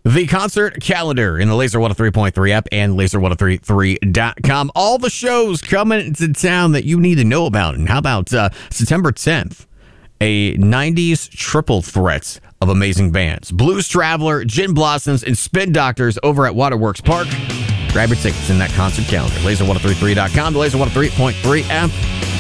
The concert calendar in the Laser 103.3 app and laser1033.com. All the shows coming to town that you need to know about. And how about September 10th? A 90s triple threat of amazing bands. Blues Traveler, Gin Blossoms, and Spin Doctors over at Waterworks Park. Grab your tickets in that concert calendar. Laser1033.com, the Laser 103.3 app.